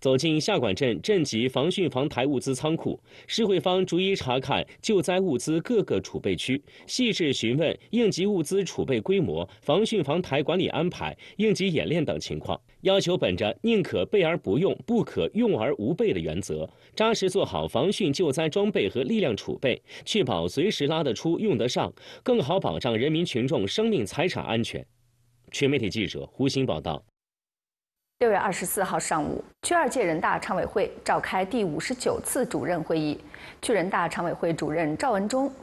走进下管镇镇级防汛防台物资仓库，市会方逐一查看救灾物资各个储备区，细致询问应急物资储备规模、防汛防台管理安排、应急演练等情况，要求本着宁可备而不用，不可用而无备的原则，扎实做好防汛救灾装备和力量储备，确保随时拉得出、用得上，更好保障人民群众生命财产安全。全媒体记者胡鑫报道。 6月24号上午，区2届人大常委会召开第59次主任会议，区人大常委会主任赵文忠